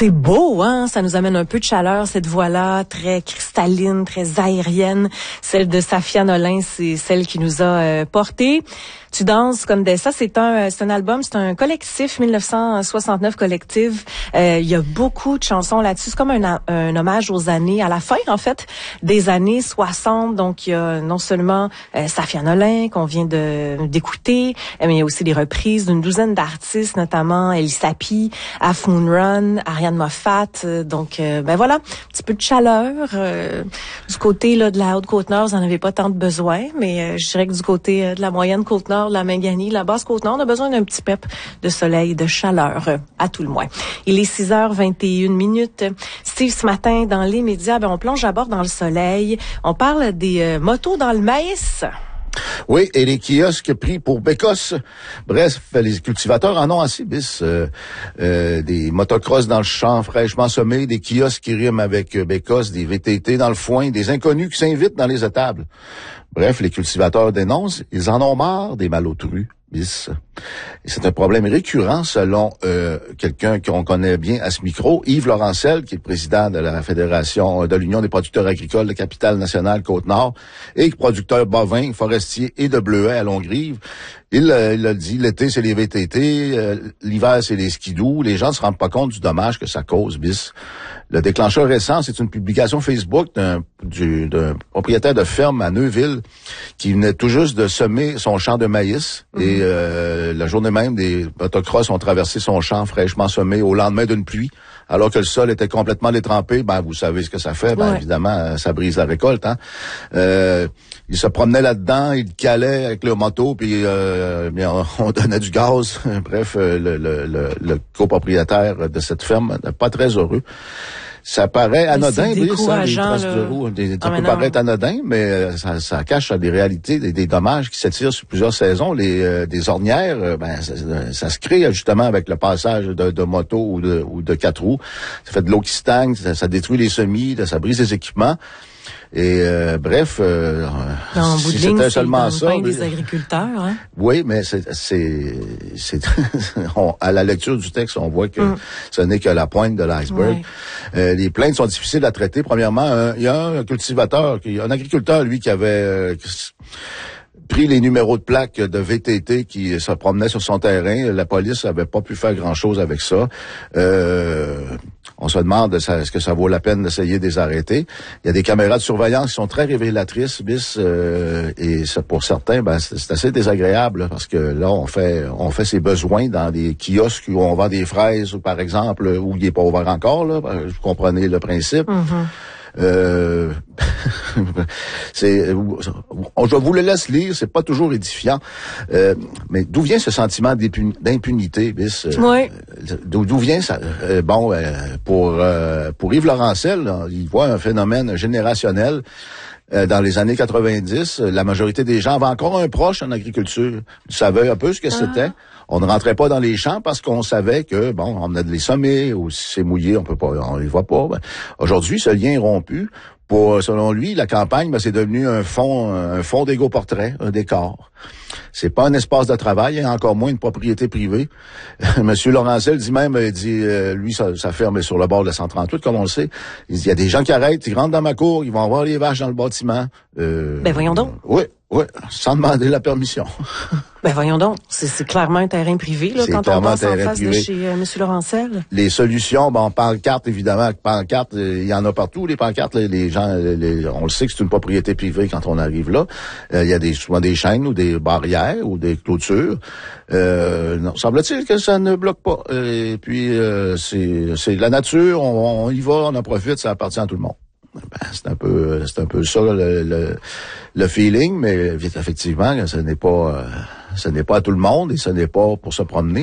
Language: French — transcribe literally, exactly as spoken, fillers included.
C'est beau, hein? Ça nous amène un peu de chaleur, cette voix-là, très cristalline, très aérienne. Celle de Safia Nolin, c'est celle qui nous a euh, portés. Tu danses comme des... Ça, c'est un, c'est un album, c'est un collectif, dix-neuf cent soixante-neuf collectif. Euh, il y a beaucoup de chansons là-dessus. C'est comme un, un hommage aux années, à la fin, en fait, des années soixante. Donc, il y a non seulement euh, Safia Nolin, qu'on vient de d'écouter, mais il y a aussi des reprises d'une douzaine d'artistes, notamment Elie Sapi, Half Moon Run, Ariane Moffat. Euh, donc, euh, ben voilà, un petit peu de chaleur. Euh, du côté là de la Haute-Côte-Nord, vous n'en avez pas tant de besoin, mais euh, je dirais que du côté euh, de la moyenne Côte-Nord, de la Mingani, la basse Côte-Nord, on a besoin d'un petit pep de soleil, de chaleur, euh, à tout le moins. Il est six heures vingt et une minutes. Steve, ce matin, dans les médias, ben, on plonge à bord dans le soleil. On parle des euh, motos dans le maïs. Oui, et les kiosques pris pour bécosse. Bref, les cultivateurs en ont assez, bis. Euh, euh, des motocross dans le champ fraîchement semés, des kiosques qui riment avec euh, bécosse, des V T T dans le foin, des inconnus qui s'invitent dans les étables. Bref, les cultivateurs dénoncent, ils en ont marre des malotrus. Bis. Et c'est un problème récurrent selon euh, quelqu'un qu'on connaît bien à ce micro, Yves Laurentiel, qui est le président de la Fédération de l'Union des producteurs agricoles de Capitale-Nationale Côte-Nord et producteur bovin, forestier et de bleuets à Longrive. Il, euh, il a dit, l'été, c'est les V T T, euh, l'hiver, c'est les skidoo. Les gens ne se rendent pas compte du dommage que ça cause, bis. Le déclencheur récent, c'est une publication Facebook d'un, du, d'un propriétaire de ferme à Neuville qui venait tout juste de semer son champ de maïs. Mm-hmm. Et euh, la journée même, des motocross ont traversé son champ fraîchement semé au lendemain d'une pluie. Alors que le sol était complètement détrempé, ben vous savez ce que ça fait, ben ouais. Évidemment, ça brise la récolte. Hein. Euh, il se promenait là-dedans, il calait avec le moto, puis euh, bien, on donnait du gaz. Bref, le, le, le, le copropriétaire de cette ferme n'est pas très heureux. Ça paraît anodin, oui, ça, les traces de roue. Des, ça ah, peut paraître anodin, mais ça, ça cache des réalités, des, des dommages qui s'étirent sur plusieurs saisons. Les euh, des ornières, ben ça, ça se crée justement avec le passage de, de motos ou de, ou de quatre roues. Ça fait de l'eau qui stagne, ça, ça détruit les semis, ça brise les équipements. Et euh, bref, euh, non, si bout de ligne, c'était seulement ça, le pain des agriculteurs. Hein? Oui, mais c'est, c'est, c'est on, à la lecture du texte, on voit que mm. ce n'est que la pointe de l'iceberg. Ouais. Euh, les plaintes sont difficiles à traiter. Premièrement, il y a un cultivateur, un agriculteur, lui, qui avait euh, pris les numéros de plaques de V T T qui se promenaient sur son terrain. La police n'avait pas pu faire grand-chose avec ça. Euh, on se demande est-ce que ça vaut la peine d'essayer de les arrêter. Il y a des caméras de surveillance qui sont très révélatrices, bis, euh, et ça, pour certains, ben, c'est, c'est assez désagréable parce que là, on fait on fait ses besoins dans des kiosques où on vend des fraises, par exemple, où il n'est pas ouvert encore. Là, vous comprenez le principe. Mm-hmm. Euh, c'est, je vous le laisse lire, c'est pas toujours édifiant. Euh, mais d'où vient ce sentiment d'impunité, bis? Oui. D'où, d'où vient ça? Euh, bon, euh, pour euh, pour Yves Laurentiel, là, il voit un phénomène générationnel. Euh, dans les années quatre-vingt-dix, la majorité des gens avaient encore un proche en agriculture. Ils savaient un peu ce que ah. c'était. On ne rentrait pas dans les champs parce qu'on savait que, bon, on a de les semer, ou si c'est mouillé, on peut pas, on les voit pas. Ben, aujourd'hui, ce lien est rompu. Pour, selon lui, la campagne, ben, c'est devenu un fond, un fond d'égo-portrait, un décor. C'est pas un espace de travail, et encore moins une propriété privée. Monsieur Laurentiel dit même, il dit, euh, lui, sa, sa ferme est sur le bord de la cent trente-huit, comme on le sait. Il dit, il y a des gens qui arrêtent, ils rentrent dans ma cour, ils vont voir les vaches dans le bâtiment. Euh, ben voyons donc. Oui, oui, sans demander la permission. Ben voyons donc, c'est, c'est clairement un terrain privé là c'est quand on passe en face privé. de chez euh, Monsieur Laurentiel. Les solutions, bon, pancarte évidemment, pancarte, il y en a partout les pancartes. Les, les gens, les, on le sait que c'est une propriété privée quand on arrive là. Euh, il y a des souvent des chaînes ou des barrières ou des clôtures. Euh, non, semble-t-il que ça ne bloque pas. Et puis euh, c'est c'est la nature, on, on y va, on en profite, ça appartient à tout le monde. Ben, c'est un peu c'est un peu ça le, le, le feeling, mais effectivement ce n'est pas euh, ce n'est pas à tout le monde et ce n'est pas pour se promener.